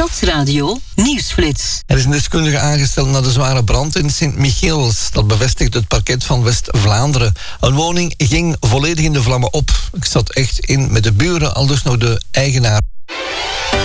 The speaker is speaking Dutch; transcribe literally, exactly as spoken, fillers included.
Stadsradio Nieuwsflits. Er is een deskundige aangesteld naar de zware brand in Sint-Michiels. Dat bevestigt het parket van West-Vlaanderen. Een woning ging volledig in de vlammen op. Ik zat echt in met de buren, al dus nog de eigenaar.